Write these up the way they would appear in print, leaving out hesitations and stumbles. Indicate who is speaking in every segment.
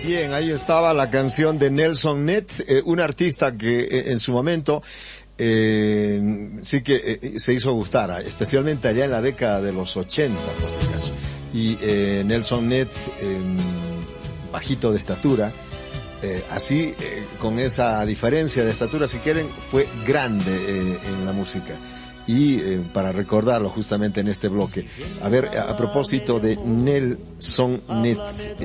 Speaker 1: Bien, ahí estaba la canción de Nelson Ned, un artista que en su momento sí que se hizo gustar, especialmente allá en la década de los 80, por si acaso. Y Nelson Ned, bajito de estatura, así, con esa diferencia de estatura, si quieren, fue grande en la música. Y para recordarlo justamente en este bloque. A ver, a propósito de Nelson Ned,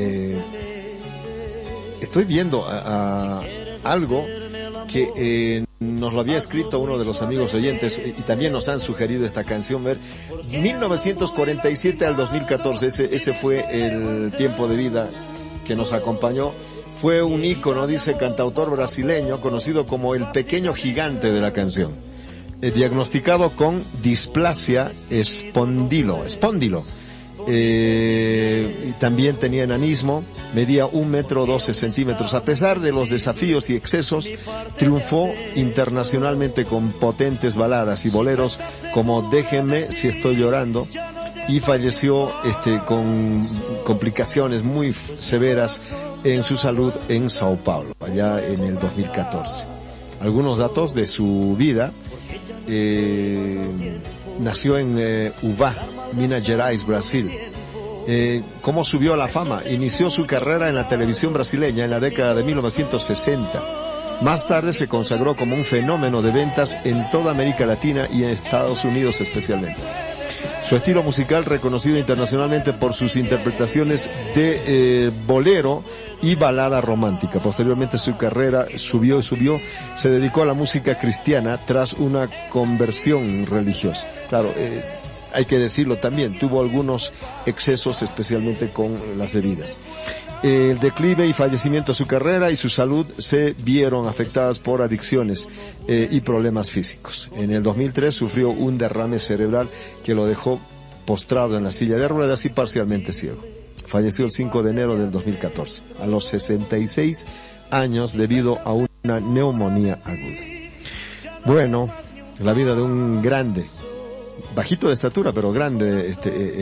Speaker 1: estoy viendo algo que nos lo había escrito uno de los amigos oyentes y también nos han sugerido esta canción. Ver, 1947 al 2014, ese fue el tiempo de vida que nos acompañó. Fue un ícono, dice, cantautor brasileño, conocido como el pequeño gigante de la canción. Diagnosticado con displasia espóndilo. Y también tenía enanismo, medía 1,12 metros. A pesar de los desafíos y excesos, triunfó internacionalmente con potentes baladas y boleros como Déjenme si estoy llorando, y falleció con complicaciones muy severas en su salud en Sao Paulo, allá en el 2014. Algunos datos de su vida. Nació en Uvá, Minas Gerais, Brasil. ¿Cómo subió a la fama? Inició su carrera en la televisión brasileña en la década de 1960. Más tarde se consagró como un fenómeno de ventas en toda América Latina y en Estados Unidos especialmente. Su estilo musical, reconocido internacionalmente por sus interpretaciones de bolero y balada romántica. Posteriormente su carrera subió, se dedicó a la música cristiana tras una conversión religiosa. Claro, hay que decirlo también, tuvo algunos excesos, especialmente con las bebidas. El declive y fallecimiento de su carrera y su salud se vieron afectadas por adicciones y problemas físicos. En el 2003 sufrió un derrame cerebral que lo dejó postrado en la silla de ruedas y parcialmente ciego. Falleció el 5 de enero del 2014, a los 66 años debido a una neumonía aguda. Bueno, la vida de un grande, bajito de estatura, pero grande,